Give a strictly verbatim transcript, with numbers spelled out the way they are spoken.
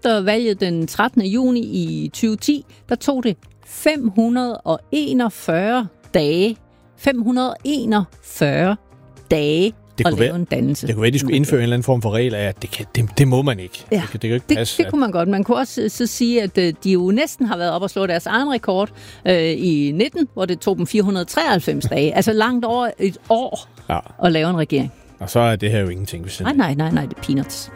efter valget den trettende juni i tyve ti, der tog det fem hundrede enogfyrre dage. fem hundrede enogfyrre dage det at kunne lave være, en dannelse. Det kunne være, at de skulle indføre en eller anden form for regel af, at det, kan, det, det må man ikke. Ja, det, det, kan ikke det, passe, det kunne man godt. Man kunne også så sige, at øh, de jo næsten har været op og slå deres egen rekord øh, i nitten, hvor det tog dem fire hundrede treoghalvfems dage. Altså langt over et år ja. at lave en regering. Og så er det her jo ingenting. Hvis nej, nej, nej, nej, det er peanuts.